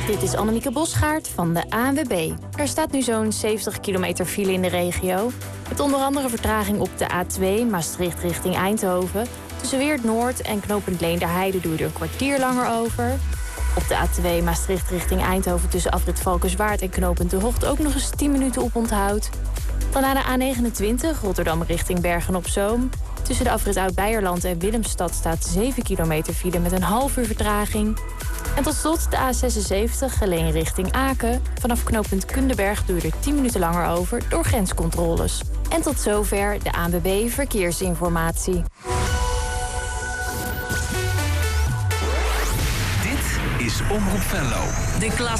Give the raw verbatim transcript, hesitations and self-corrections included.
Dit is Annemieke Bosgaard van de A N W B. Er staat nu zo'n zeventig kilometer file in de regio. Met onder andere vertraging op de A twee Maastricht richting Eindhoven. Tussen Weert Noord en knooppunt Leenderheide doe je er een kwartier langer over. Op de A twee Maastricht richting Eindhoven tussen afrit Valkenswaard en knooppunt De Hocht ook nog eens tien minuten op onthoud. Dan naar de A negenentwintig Rotterdam richting Bergen-op-Zoom. Tussen de afrit Oud-Beierland en Willemstad staat zeven kilometer file met een half uur vertraging. En tot slot de A zesenzeventig Geleen richting Aken. Vanaf knooppunt Kunderberg doe je er tien minuten langer over door grenscontroles. En tot zover de A N W B Verkeersinformatie. Dit is Omroep Venlo. De klas